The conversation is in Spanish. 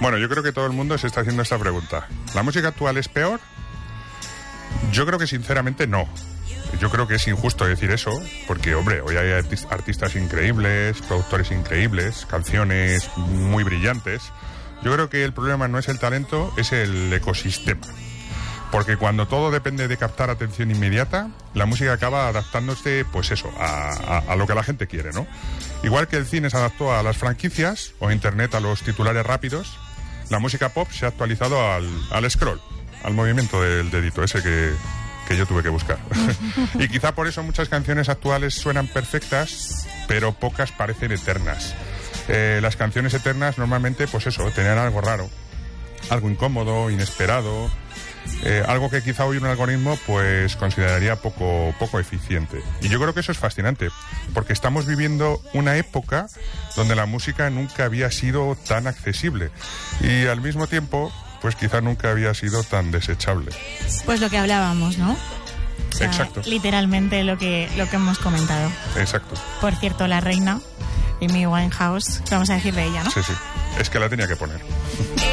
Bueno, yo creo que todo el mundo se está haciendo esta pregunta. ¿La música actual es peor? Yo creo que sinceramente no. Yo creo que es injusto decir eso, porque, hombre, hoy hay artistas increíbles, productores increíbles, canciones muy brillantes. Yo creo que el problema no es el talento, es el ecosistema. Porque cuando todo depende de captar atención inmediata, la música acaba adaptándose, pues eso, a lo que la gente quiere, ¿no? Igual que el cine se adaptó a las franquicias, o Internet a los titulares rápidos, la música pop se ha actualizado al scroll, al movimiento del dedito, ese que yo tuve que buscar. Y quizá por eso muchas canciones actuales suenan perfectas, pero pocas parecen eternas. Las canciones eternas normalmente, pues eso, tenían algo raro, algo incómodo, inesperado, algo que quizá hoy un algoritmo pues consideraría poco eficiente. Y yo creo que eso es fascinante, porque estamos viviendo una época donde la música nunca había sido tan accesible y al mismo tiempo pues quizá nunca había sido tan desechable. Pues lo que hablábamos, ¿no? O sea, exacto. Literalmente lo que hemos comentado. Exacto. Por cierto, la reina, Amy Winehouse, vamos a decir de ella, ¿no? Sí, es que la tenía que poner.